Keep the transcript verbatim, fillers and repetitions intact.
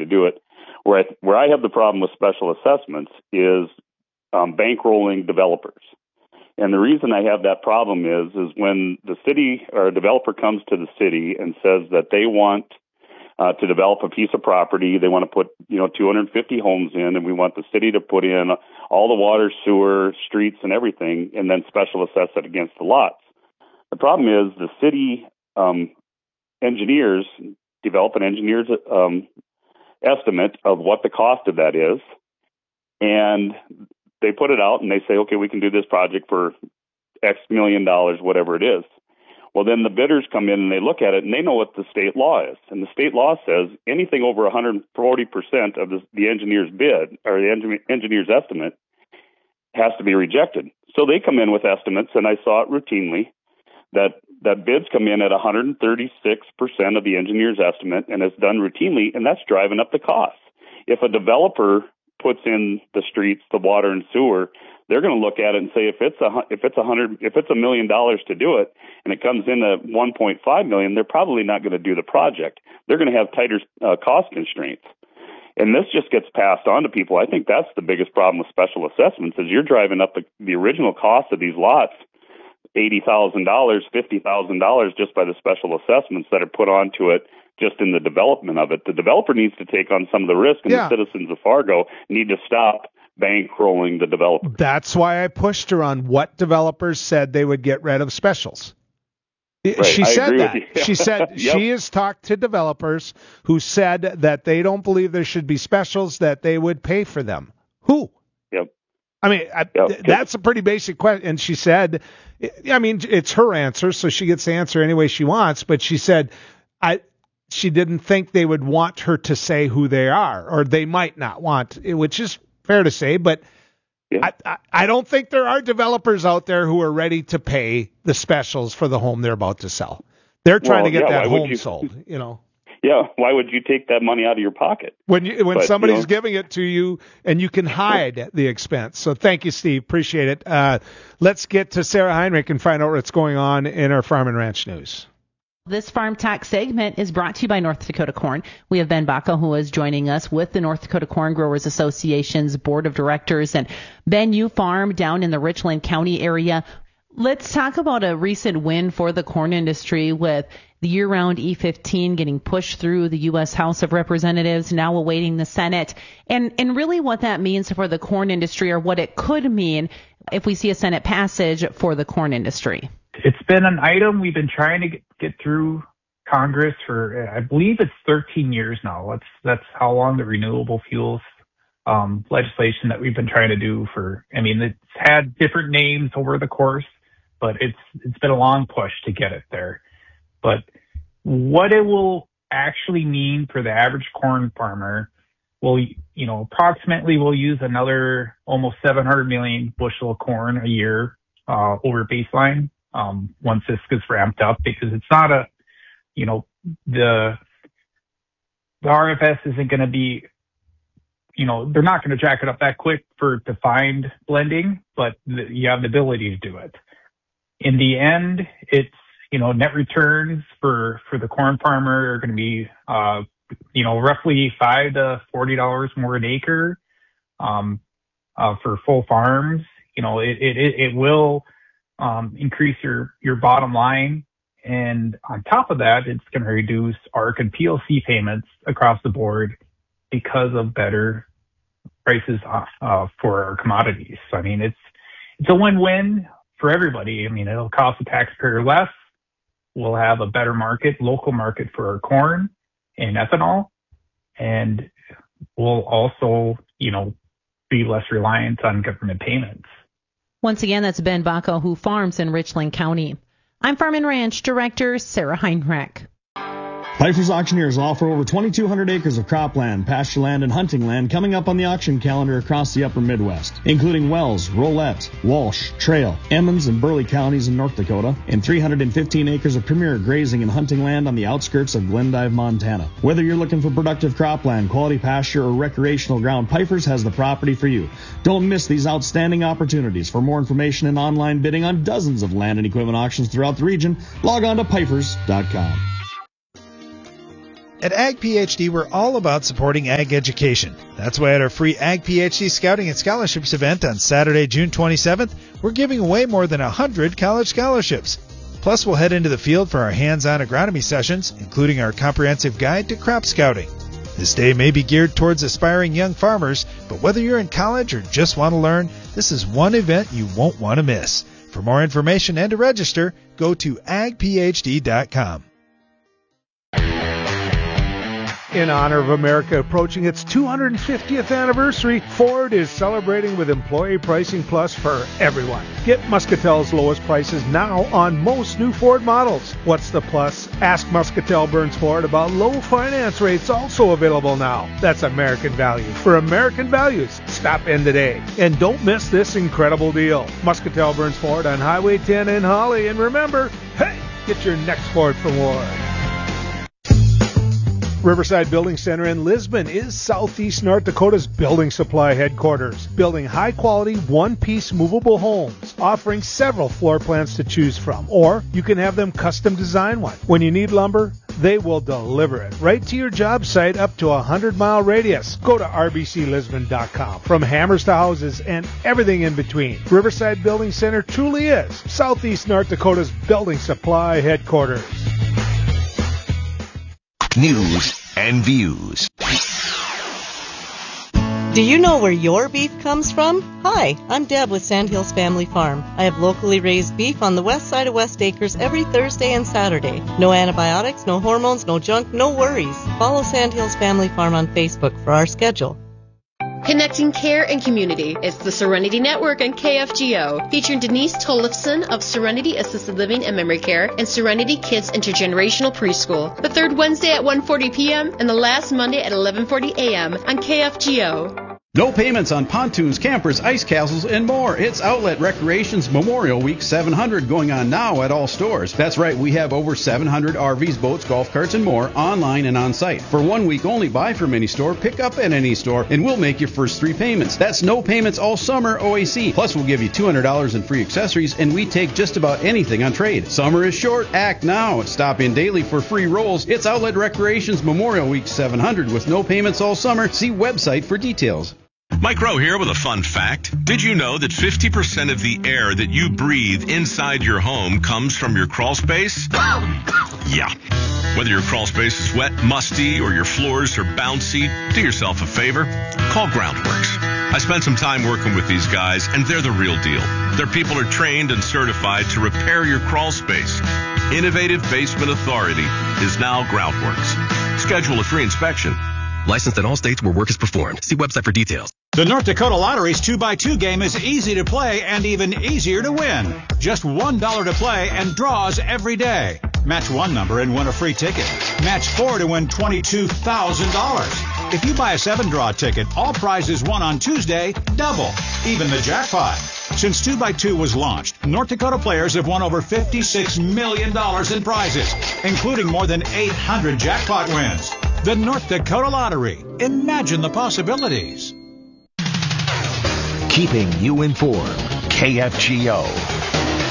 do it. Where I, where I have the problem with special assessments is um, bankrolling developers. And the reason I have that problem is, is when the city or a developer comes to the city and says that they want uh, to develop a piece of property, they want to put, you know, two hundred fifty homes in, and we want the city to put in all the water, sewer, streets, and everything, and then special assess it against the lots. The problem is the city um, engineers develop an engineer's um, estimate of what the cost of that is, and they put it out and they say, okay, we can do this project for X million dollars, whatever it is. Well, then the bidders come in and they look at it and they know what the state law is. And the state law says anything over one hundred forty percent of the, the engineer's bid or the engineer, engineer's estimate has to be rejected. So they come in with estimates, and I saw it routinely that, that bids come in at one hundred thirty-six percent of the engineer's estimate, and it's done routinely, and that's driving up the costs. If a developer puts in the streets, the water and sewer, they're going to look at it and say, if it's a if it's a hundred if it's a million dollars to do it, and it comes in at one point five million, they're probably not going to do the project. They're going to have tighter uh, cost constraints, and this just gets passed on to people. I think that's the biggest problem with special assessments is you're driving up the, the original cost of these lots, eighty thousand dollars, fifty thousand dollars, just by the special assessments that are put onto it. Just in the development of it, the developer needs to take on some of the risk, and yeah. the citizens of Fargo need to stop bankrolling the developer. That's why I pushed her on what developers said they would get rid of specials. Right. She I said agree that. with you. She said Yep. she has talked to developers who said that they don't believe there should be specials, that they would pay for them. Who? Yep. I mean, I, yep. th- that's a pretty basic question. And she said, I mean, it's her answer, so she gets to answer any way she wants. But she said, I. She didn't think they would want her to say who they are, or they might not want, which is fair to say. But yeah. I, I, I don't think there are developers out there who are ready to pay the specials for the home they're about to sell. They're trying well, to get yeah, that home you, sold, you know. Yeah, why would you take that money out of your pocket? When you, when but, somebody's you know, giving it to you and you can hide the expense. So thank you, Steve. Appreciate it. Uh, let's get to Sarah Heinrich and find out what's going on in our Farm and Ranch news. This Farm Talk segment is brought to you by North Dakota Corn. We have Ben Baca, who is joining us with the North Dakota Corn Growers Association's Board of Directors. And Ben, you farm down in the Richland County area. Let's talk about a recent win for the corn industry with the year-round E fifteen getting pushed through the U S House of Representatives, now awaiting the Senate, and, and really what that means for the corn industry, or what it could mean if we see a Senate passage for the corn industry. It's been an item we've been trying to get, get through Congress for, I believe it's thirteen years now. That's that's how long the renewable fuels um, legislation that we've been trying to do for. I mean, it's had different names over the course, but it's it's been a long push to get it there. But what it will actually mean for the average corn farmer, will you know approximately we'll use another almost seven hundred million bushel of corn a year uh, over baseline. Um, once this gets ramped up, because it's not a, you know, the, the R F S isn't going to be, you know, they're not going to jack it up that quick for defined blending, but the, you have the ability to do it. In the end, it's, you know, net returns for, for the corn farmer are going to be, uh, you know, roughly five to forty dollars more an acre, um, uh, for full farms. You know, it, it, it will, Um, increase your, your bottom line. And on top of that, it's going to reduce A R C and P L C payments across the board because of better prices uh, for our commodities. So, I mean, it's, it's a win-win for everybody. I mean, it'll cost the taxpayer less. We'll have a better market, local market for our corn and ethanol. And we'll also, you know, be less reliant on government payments. Once again, that's Ben Baca, who farms in Richland County. I'm Farm and Ranch Director Sarah Heinrich. Pifer's Auctioneers offer over twenty-two hundred acres of cropland, pasture land, and hunting land coming up on the auction calendar across the upper Midwest, including Wells, Rolette, Walsh, Trail, Emmons, and Burley counties in North Dakota, and three hundred fifteen acres of premier grazing and hunting land on the outskirts of Glendive, Montana. Whether you're looking for productive cropland, quality pasture, or recreational ground, Pifer's has the property for you. Don't miss these outstanding opportunities. For more information and online bidding on dozens of land and equipment auctions throughout the region, log on to pifers dot com. At Ag PhD, we're all about supporting ag education. That's why at our free Ag PhD Scouting and Scholarships event on Saturday, June twenty-seventh, we're giving away more than one hundred college scholarships. Plus, we'll head into the field for our hands-on agronomy sessions, including our comprehensive guide to crop scouting. This day may be geared towards aspiring young farmers, but whether you're in college or just want to learn, this is one event you won't want to miss. For more information and to register, go to ag p h d dot com. In honor of America approaching its two hundred fiftieth anniversary, Ford is celebrating with Employee Pricing Plus for everyone. Get Muscatel's lowest prices now on most new Ford models. What's the plus? Ask Muscatel Burns Ford about low finance rates also available now. That's American value. For American values, stop in today. And don't miss this incredible deal. Muscatel Burns Ford on Highway ten in Holly. And remember, hey, get your next Ford from Ward. Riverside Building Center in Lisbon is Southeast North Dakota's building supply headquarters, building high-quality, one-piece movable homes, offering several floor plans to choose from, or you can have them custom design one. When you need lumber, they will deliver it right to your job site up to a hundred-mile radius. Go to r b c lisbon dot com. From hammers to houses and everything in between, Riverside Building Center truly is Southeast North Dakota's building supply headquarters. News and views. Do you know where your beef comes from? Hi, I'm Deb with Sandhills Family Farm. I have locally raised beef on the west side of West Acres every Thursday and Saturday. No antibiotics, no hormones, no junk, no worries. Follow Sandhills Family Farm on Facebook for our schedule. Connecting care and community. It's the Serenity Network on K F G O, featuring Denise Tollefson of Serenity Assisted Living and Memory Care and Serenity Kids Intergenerational Preschool. The third Wednesday at one forty p.m. and the last Monday at eleven forty a.m. on K F G O. No payments on pontoons, campers, ice castles, and more. It's Outlet Recreations Memorial Week seven hundred going on now at all stores. That's right, we have over seven hundred R Vs, boats, golf carts, and more online and on site. For one week only, buy from any store, pick up at any store, and we'll make your first three payments. That's no payments all summer O A C. Plus, we'll give you two hundred dollars in free accessories, and we take just about anything on trade. Summer is short. Act now. Stop in daily for free rolls. It's Outlet Recreations Memorial Week seven hundred with no payments all summer. See website for details. Mike Rowe here with a fun fact. Did you know that fifty percent of the air that you breathe inside your home comes from your crawl space? Yeah. Whether your crawl space is wet, musty, or your floors are bouncy, do yourself a favor. Call Groundworks. I spent some time working with these guys, and they're the real deal. Their people are trained and certified to repair your crawl space. Innovative Basement Authority is now Groundworks. Schedule a free inspection. Licensed in all states where work is performed. See website for details. The North Dakota Lottery's two by two game is easy to play and even easier to win. Just one dollar to play and draws every day. Match one number and win a free ticket. Match four to win twenty-two thousand dollars. If you buy a seven-draw ticket, all prizes won on Tuesday double, even the jackpot. Since two by two was launched, North Dakota players have won over fifty-six million dollars in prizes, including more than eight hundred jackpot wins. The North Dakota Lottery. Imagine the possibilities. Keeping you informed. K F G O.